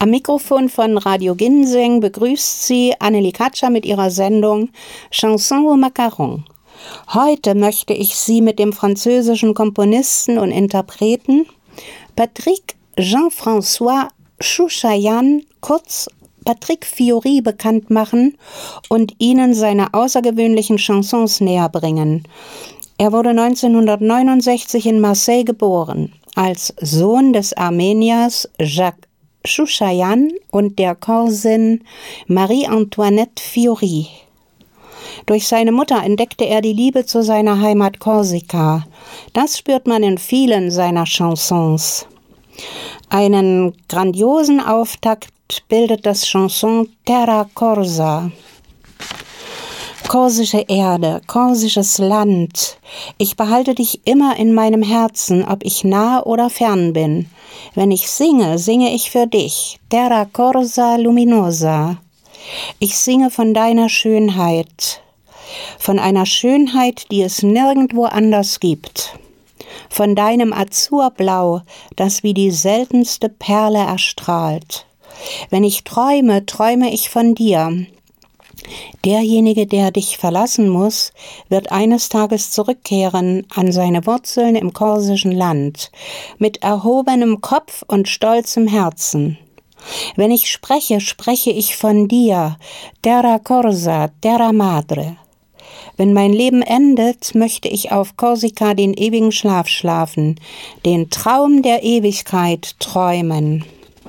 Am Mikrofon von Radio Ginseng begrüßt Sie Annelie Katscher mit ihrer Sendung Chanson au Macaron. Heute möchte ich Sie mit dem französischen Komponisten und Interpreten Patrick Jean-François Chouchayan, kurz Patrick Fiori, bekannt machen und Ihnen seine außergewöhnlichen Chansons näher bringen. Er wurde 1969 in Marseille geboren, als Sohn des Armeniers Jacques Chouchayan und der Korsin Marie-Antoinette Fiori. Durch seine Mutter entdeckte er die Liebe zu seiner Heimat Korsika. Das spürt man in vielen seiner Chansons. Einen grandiosen Auftakt bildet das Chanson Terra Corsa. Korsische Erde, korsisches Land, ich behalte dich immer in meinem Herzen, ob ich nah oder fern bin. Wenn ich singe, singe ich für dich, Terra Corsa Luminosa. Ich singe von deiner Schönheit, von einer Schönheit, die es nirgendwo anders gibt. Von deinem Azurblau, das wie die seltenste Perle erstrahlt. Wenn ich träume, träume ich von dir. Derjenige, der dich verlassen muss, wird eines Tages zurückkehren an seine Wurzeln im korsischen Land, mit erhobenem Kopf und stolzem Herzen. Wenn ich spreche, spreche ich von dir, Terra Corsa, Terra Madre. Wenn mein Leben endet, möchte ich auf Korsika den ewigen Schlaf schlafen, den Traum der Ewigkeit träumen.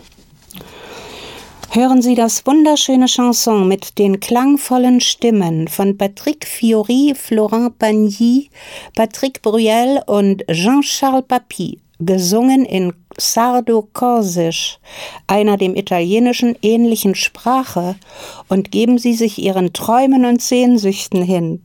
Hören Sie das wunderschöne Chanson mit den klangvollen Stimmen von Patrick Fiori, Florent Pagny, Patrick Bruel und Jean-Charles Papy, gesungen in Sardo-Korsisch, einer dem Italienischen ähnlichen Sprache, und geben Sie sich Ihren Träumen und Sehnsüchten hin.